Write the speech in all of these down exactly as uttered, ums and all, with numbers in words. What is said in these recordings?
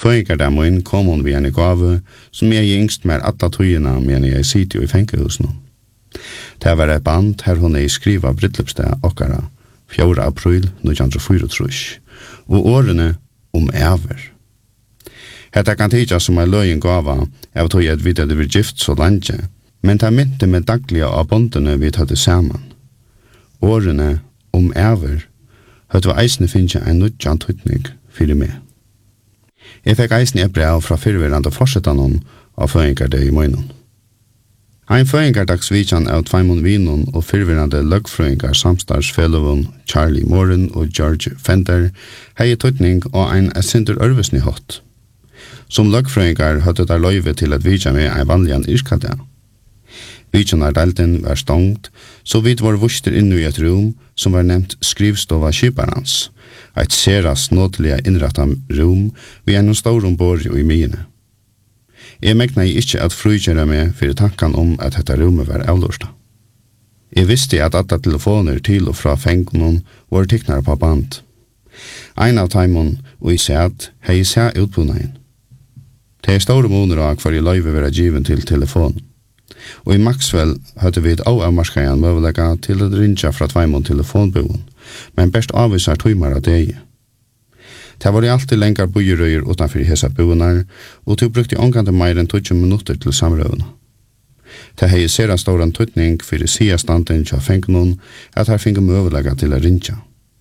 Føyngar der mun kom hon vi en gave, som jeg yngst med alla tøyina, men jeg sitter jo i fengehusen. Det var et band her hun er skriva bryllupsdag okkara, fjorda april nitjan fyrtiofyra, og årene om æver. Hetta kan tidja som er løyen gava, av tog at vi hadde vært gift så lenge, men det mynte med dagliga av bondene vi hadde saman. Årene om æver, høyde var eisne finnje en nødjan tøytning fyrir meg. Jeg fikk eisne et brev fra fyrverande forsettanon av føyngardag i møynon. Ein føyngardagsvitjan av tveimon vinon og fyrverande løgfrøyngar samstarfsfellovon Charlie Moran og George Fender hei tøytning og ein esindur ørvesni hot. Som løgfrøyngar høyde der løyve til at vitja med ein vanligan yrkade. Vitjanardelten var stongt, så vidt var vuster innu i et rum som var nevnt skrivstova Kyparans, eit seras nådelige innrattam rum vi enn storum borg og i mine. Jeg megna ikkje at frugjera meg fyrir tankan om at dette rummet var avlåsta. Jeg visste at alle telefoner til og fra fengonen var tiknar på band. Ein av taimon og i sæt hei sæ utbunnain. Det er store måneder av hver i løyve vera given til telefon. Og i Maxwell hadde vi et avmarskajan møvelega til å rinja fra tveimon telefonboen, men best avvisar tøymar av deg. Det var alltid lengar bøyrøyer utanfor hesa boenar, og du brukte omgande meir enn tjugo minutter til samrøvna. Det hei sera stóran tøytning fyrir siastanden til fengonon at her fingum møvelega til å rinja.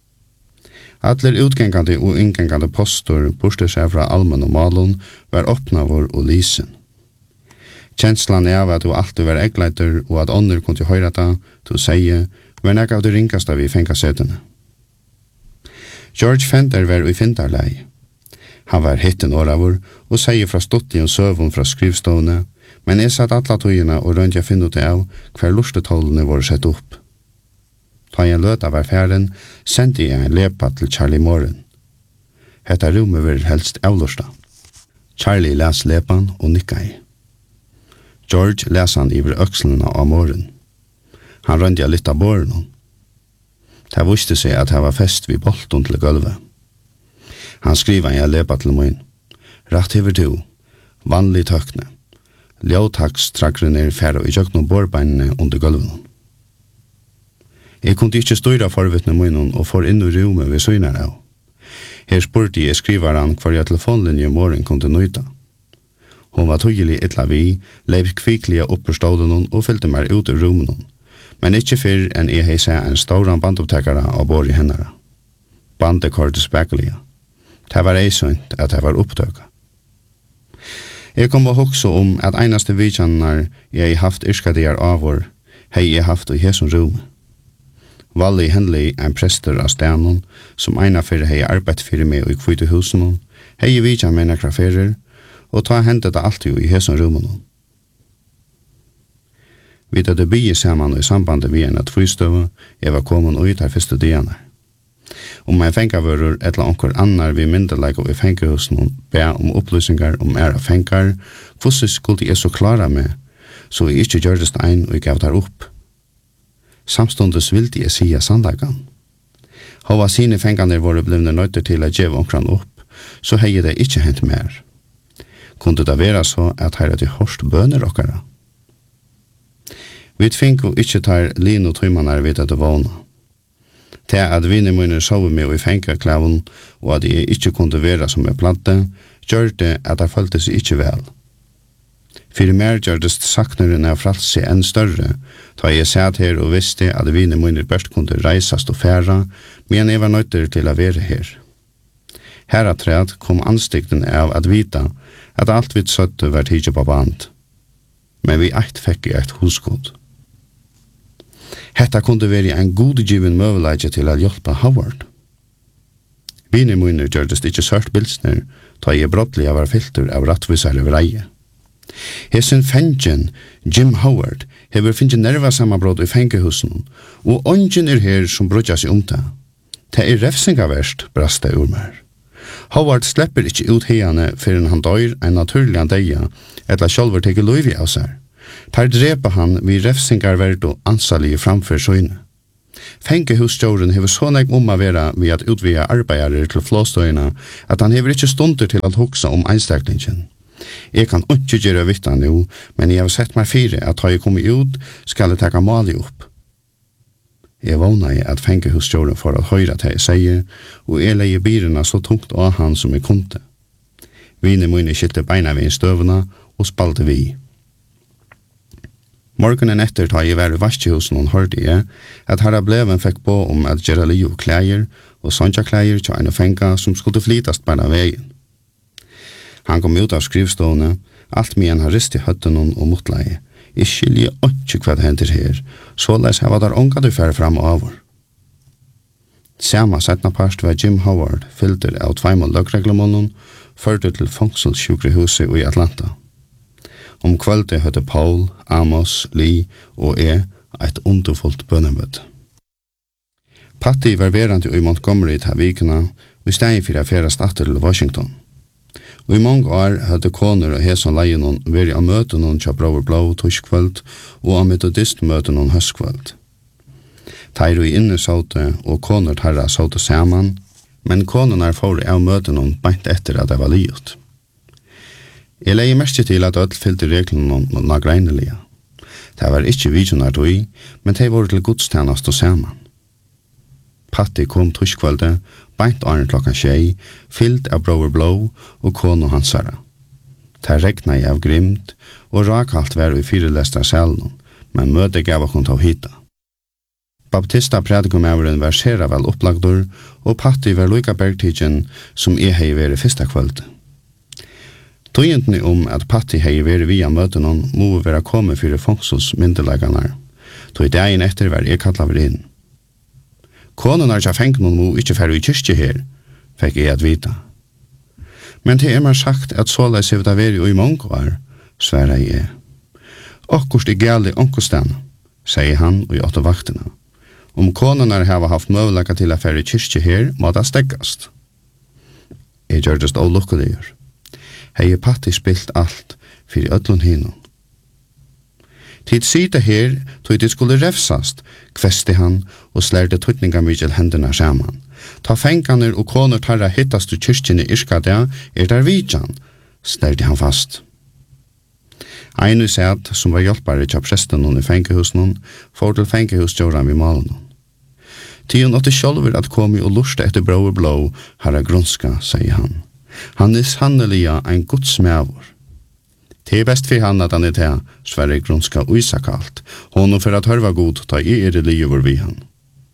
Atler utgengande og inngengande postur borste seg fra almen og malon var oppnavur og lysen. Kjenslan er av at du alltid var eggleiter og at ånder kunne høyra det, du sier, var nek av det ringasta vi fenga setene. George Fender var i fintarlei. Han var hitten åravur og sier fra stutti og søvun fra skrivstående, men jeg satt alla tøyina og rønt jeg finne ut av hver lustetålene var sett opp. Da jeg løta var færen, sendte jeg en lepa til Charlie Moran. Hetta rommet var helst avlusta. Charlie les lepan og nikka i. George les han iver økslene av Moran. Han rønte litt av båren. Det visste seg at han var fest vid bolton til gulvet. Han skriva en lepa til min. Rakt hever to, vanlig tøkne. Ljøtaks trakre ned færa i jøkno bårbeinene under gulvet. Jeg kunne ikke støyra forvittne min og får inn i rommet ved søgner av. Her spurte jeg skrivaren hver jeg telefonlinje Moran kunne nøyta. Hon var tydelig etla vi, lev kviklige oppe stålen og fyllte meg ut i rommen, men ikke før enn jeg hei seg en ståran bandopptekare av bor i hennara. Bandet kortes bekkelige. Det var ei sunt at det var opptøka. Jeg kom å hokse om at einaste vidjannar jeg haft yrskadier avår, hei jeg haft i hesson rom. Valli Henley, en prester av stenon, som eina fyrir hei arbeid fyrir meg i kvite husen, hei vidjan med nekra fyrir, og ta hendet det alltid i hesson rommen. Vi hadde bygget saman i sambandet vi en at fristøve, jeg var kommet ut her første dianer. Om jeg fengavører et eller anker annar vi myndelag og i fengahusen be om opplysningar om æra fengar, hvordan skulle jeg så klara meg, så jeg ikke gjør det ein og jeg gav der opp. Samstundes vilde jeg sia sannlagan. Hova sine fenganer våre blivne nøyter til å gjeve omkran opp, så hei det ikke hent mer. Kunde det være så at her er det hårst bøner okkara? Vi tvinko ikkje tar lin og tøymanar vidt at det vana. Til at vinner mine sove med i fengaklavun, og at jeg ikkje kunde være som jeg plante, gjør det at jeg følte seg ikkje vel. Fyrir mer gjørdest sakneren av fralse enn større, da jeg satt her og visste at vinner mine best kunne reisast og færa, men jeg var nøyter til å være her. Heratræd kom anstikten av at vita at alt vidt søtte var tidlig på band. Men vi eit fikk i eit husgod. Hetta kunde være en godgiven møveleidje til å hjelpe Howard. Vine munner gjørdest ikke sørt bilsner, da jeg brottelig var filter av rattvisare vreie. Hesen fengen, Jim Howard, hever finnet nerva sammanbrott i fengehusen, og ongen er her som brudja seg om det. Det er refsingaverst, brast det ur mer. Howard slipper ikke ut hene før han dør en naturlig andeia, eller sjølver teker loivi av seg. Der dreper han vi refsingar verd og ansalige framfor søyne. Fengehusstjóren hever så nek om å være ved at utvida arbeidere til flåstøyene at han hever ikke stunder til å huksa om einstaklingen. Jeg kan ikke gjøre vitta nå, men jeg har sett meg fire at har jeg kommet ut, skal jeg taka mali opp. Jeg vågner at fengehusstjóren får at høyre til jeg sier, og jeg leier byrene så tungt av han som jeg kunde. Vine mine skilte beina ved støvene og spalte vi. Morgonen etter tar jeg være i vaskehusen og hørte jeg at herra Bleven fikk på om at gjøre li og klæger og sånne klæger til en fenga som skulle flytast bare veien. Han kom ut av skrivstående, alt med en har rist i høtten og motleie. Jeg skiljer ikke hva det henter her, så les jeg var der unga du færre fram og over. Samme setna parst var Jim Howard, filter av tveimål løgreglemålen, førte til fangselssjukrehuset i Atlanta. Om kvöldet høtte Paul, Amos, Lee og jeg et underfullt bønnebøtt. Patti var verande i Montgomery til vikene, og stein for å ferast atter til Washington. Og i mange år høtte koner og heson leien vært av møten til Brother Blow torskvöld og av metodistmøten høstkvöld. Teir i innesaute og koner tarra saute saman, men konerna får av møten beint etter at det var liot. Jeg leier mest til at alle fylte reglene noen greinelige. Det var ikke vidjonar tog, men det var til godstjenest og saman. Patti kom torskvöldet, beint åren klokkan tjei, fyllt av Brother Blow og kone hansara. Det regna jeg av grimt, og rakalt var i fire lestar salen, men møte gav okkur til å hita. Baptista predikumæveren var sera vel opplagdur, og Patti var loika bergtidjen som jeg hei vært fyrsta kvöldet. Tøyentene om at Patti hei vært via møtenen må være kommet for fangsos myndelegene. Tøy dagen etter var jeg kallet over inn. Konen er ikke fengt noen må ikke færre i kyrkje her, fikk jeg at vita. Men til er man sagt at såleis hevda vært i mange år, sverre jeg. Akkurst er gale onkostene, sier han og i åtte vaktene. Om konen er hava haft møvlega til å færre i kyrkje her, må det steggast. Jeg gjør det avlukkeligur. Hei Patti spilt alt fyrir öllun hinum. Tid sida her, tog det skulle refsast, kvesti han og slærde tutninga mykjel hendina saman. Ta fenganer og koner tarra hittast u kyrkjene irskadja, er der vidjan, slærde han fast. Einu sæt, som var hjelpare til presten i fengehusen, får til fengehusstjóran vid malen. Tion åtte sjálfur at komi og lusta etter Brother Blow, herra grunska, sier han. Han er sanneliga ein gudsmævor. Det er best for han at han er til, sverre grunska uisakalt, honom for at hørva god ta i er livet vi han.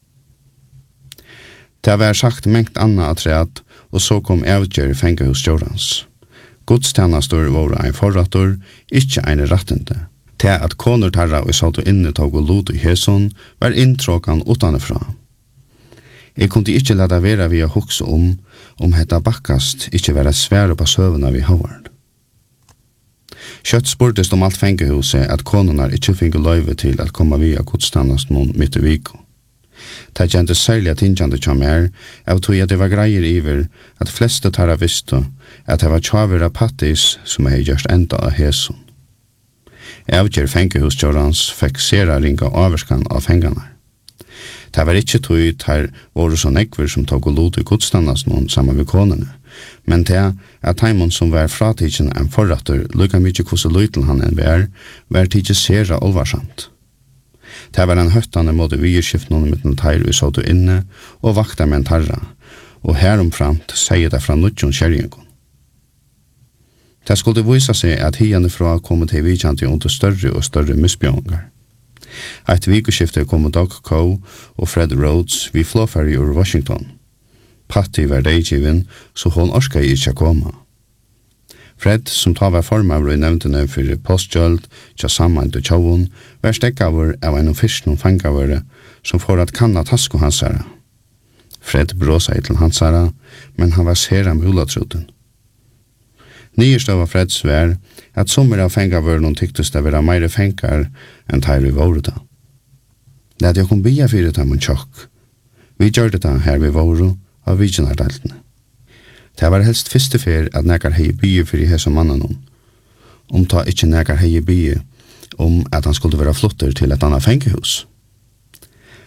Det var sagt mengt anna atreat, og så kom avgjør fengehusstjórans. Godstjenastor var ein forrattor, ikkje ein rattende. Til at koner tarra og satt inne tog og lot i heson, var inntråkan utanifra. Jeg kunne ikke lade være vi å hukse om, om hetta bakkast ikke være svære på søvnene vi Howard. Kjøtt spurtes om alt fengehuset at konene ikke fikk løyve til at komme via godstannast noen midt i viko. Det kjente særlig at innkjente kjem her, av tog at det var greier iver at fleste tarra visste at det var tjavere pattis som hei gjørst enda av heson. Avgjør fengehustjørans fikk sera ringa averskan av fengarna. Det var ikke tog her var så nekver som tog og lot i godstannast noen sammen med konene, men det at heimon som var fratidsen en forratter lukka mykje kose løytel han enn var, var tidsi sera olvarsamt. Det var en høttane måte vierskift noen med den teir vi sådde inne og vakta med en tarra, og heromframt sier det fra nutjon kjerringon. Det skulle vise seg at hiane fra kom til vidkjant under større og større misbjørngar. Et vikuskifte kom Doug Coe og Fred Rhodes vi flåfærg ur Washington. Patti var deigiven, så hon orska ikkje koma. Fred, som ta var formavr i nevntene for postgjøld, tja saman til tjovun, var stekkavur av en fyrst noen fangavare som får at kanna tasko hansara. Fred bråsa i til hansara, men han var sera mulatruten. Nyest av Freds var at sommer av fengavørnen tyktes det være meire fengar enn teir vi våre da. Det at jeg kom bia fyrir dem en tjokk. Vi gjør det da her vi våre av vidjenardeltene. Det var helst fyrste fyr at nekar hei bia fyrir hese mannen om. Om ta ikkje nekar hei bia om at han skulle være flotter til et annet fengehus.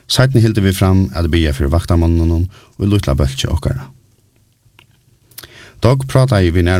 Seiten hilde vi fram at bia for vaktamannen og lutla bøltje okkara. Dag pratar vi